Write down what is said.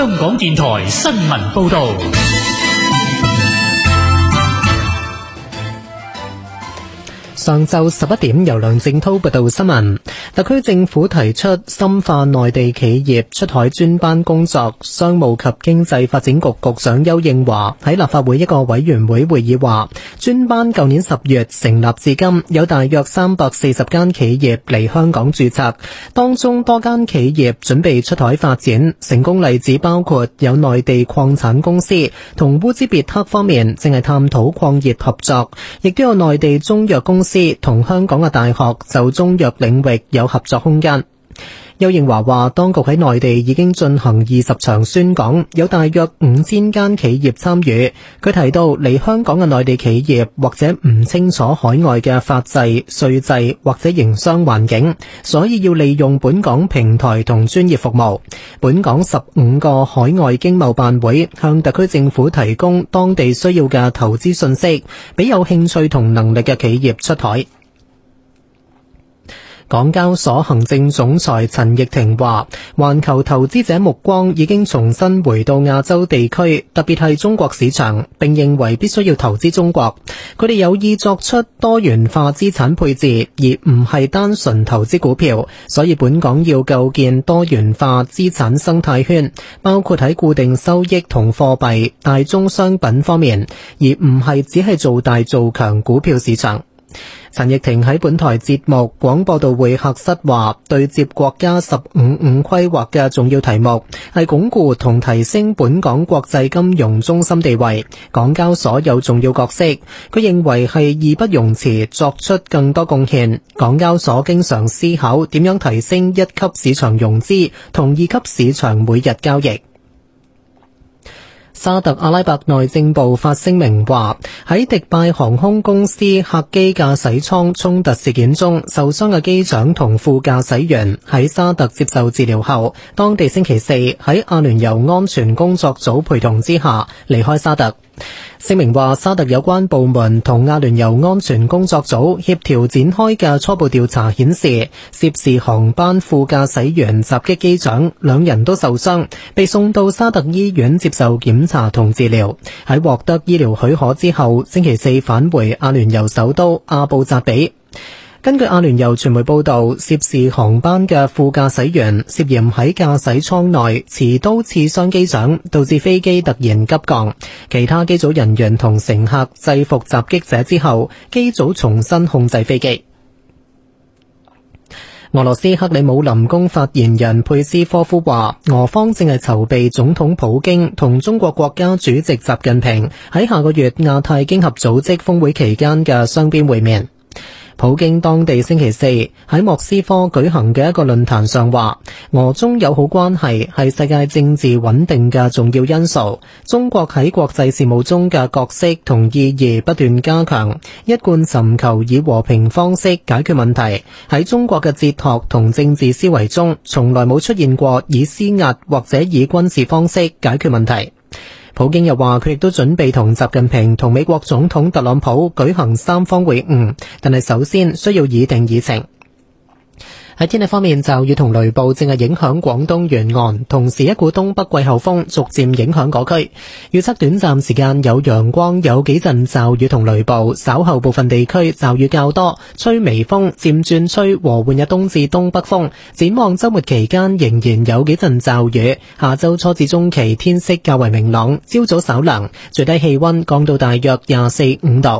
香港電台新聞報道。 上晝11點，由梁正濤報道新聞。特區政府提出深化內地企業出海專班工作，商務及經濟發展局局長邱應華喺立法會一個委員會會議話，專班舊年10月成立至今，有大約340間企業嚟香港註冊，當中多間企業準備出海發展，成功例子包括有內地礦產公司同烏茲別克方面正係探討礦業合作，亦都有內地中藥公司同香港嘅大學就中藥領域有合作空間。邱應華話，當局喺內地已經進行20場宣講，有大約5000間企業參與。佢提到嚟香港嘅內地企業或者唔清楚海外嘅法制、稅制或者營商環境，所以要利用本港平台同專業服務。本港15個海外經貿辦會向特區政府提供當地需要嘅投資信息，俾有興趣同能力嘅企業出海。港交所行政總裁陳奕婷話，環球投資者目光已經重新回到亞洲地區，特別係中國市場，並認為必須要投資中國。佢哋有意作出多元化資產配置，而唔係單純投資股票，所以本港要構建多元化資產生態圈，包括喺固定收益同貨幣、大宗商品方面，而唔係只係做大做強股票市場。陳奕婷喺本台節目廣播道會客室話，對接國家15五規劃嘅重要題目係鞏固同提升本港國際金融中心地位，港交所有重要角色。佢認為係義不容辭作出更多貢獻。港交所經常思考點樣提升1級市場融資同2級市場每日交易。沙特阿拉伯內政部發聲明話，喺迪拜航空公司客機駕駛艙衝突事件中受傷嘅機長同副駕駛員喺沙特接受治療後，當地星期四喺阿聯酋安全工作組陪同之下離開沙特。聲明話，沙特有關部門同阿聯酋安全工作組協調展開嘅初步調查顯示，涉事航班副駕駛員襲擊機長，兩人都受傷，被送到沙特醫院接受檢查同治療。喺獲得醫療許可之後，星期四返回阿聯酋首都阿布扎比。根據阿聯酋傳媒報道，涉事航班嘅副駕駛員涉嫌喺駕駛艙內持刀刺傷機長，導致飛機突然急降。其他機組人員同乘客制服襲擊者之後，機組重新控制飛機。俄羅斯克里姆林宮發言人佩斯科夫話，俄方正係籌備總統普京同中國國家主席習近平喺下個月亞太經合組織峰會期間嘅雙邊會面。普京當地星期四喺莫斯科舉行嘅一個論壇上話，俄中友好關係係世界政治穩定嘅重要因素，中國喺國際事務中嘅角色同意義不斷加強，一貫尋求以和平方式解決問題。喺中國嘅哲學同政治思維中，從來冇出現過以施壓或者以軍事方式解決問題。普京又話，佢亦都準備同習近平同美國總統特朗普舉行三方會晤，但係首先需要擬定議程。喺天氣方面，驟雨同雷暴正係影響廣東沿岸，同時一股東北季候風逐漸影響嗰區。預測短暫時間有陽光，有幾陣驟雨同雷暴，稍後部分地區驟雨較多，吹微風，漸轉吹和緩嘅東至東北風。展望週末期間仍然有幾陣驟雨，下週初至中期天色較為明朗，朝早稍涼，最低氣溫降到大約24-25度。